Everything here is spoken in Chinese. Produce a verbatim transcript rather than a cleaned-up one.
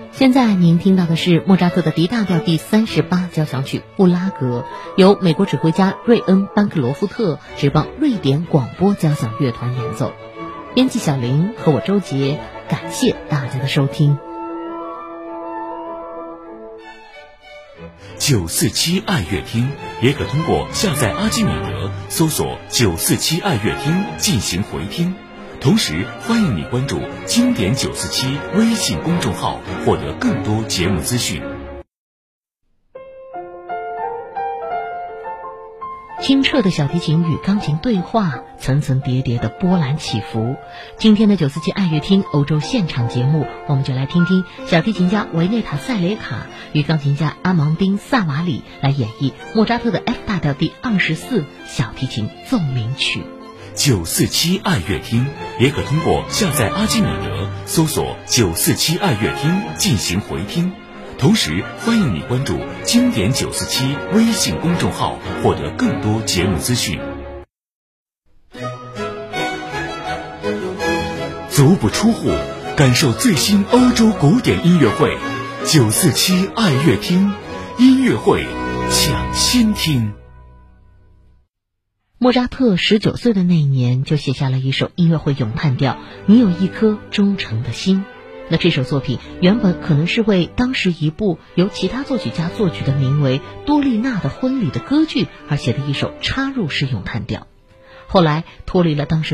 现在您听到的是莫扎特的 D 大调第三十八交响曲布拉格，由美国指挥家瑞恩·班克罗夫特指棒瑞典广播交响乐团演奏。编辑小林和我周杰，感谢大家的收听。 九四七爱乐厅也可通过下载阿基米德搜索九四七爱乐厅进行回听。同时欢迎你关注经典九四七微信公众号，获得更多节目资讯。 清澈的小提琴与钢琴对话，层层叠叠的波澜起伏。今天的九四七爱乐厅欧洲现场节目，我们就来听听小提琴家维内塔·塞雷卡与钢琴家阿芒丁·萨瓦里来演绎莫扎特的 F 大调第二十四小提琴奏鸣曲。 九四七爱乐厅也可通过下载阿基米德搜索九四七爱乐厅进行回听。同时欢迎你关注经典九四七微信公众号，获得更多节目资讯。足不出户，感受最新欧洲古典音乐会。九四七爱乐厅音乐会抢先听。 莫扎特十九岁的那一年就写下了一首音乐会咏叹调《你有一颗忠诚的心》。那这首作品原本可能是为当时一部由其他作曲家作曲的名为《多丽娜的婚礼》的歌剧而写的一首插入式咏叹调，后来脱离了当时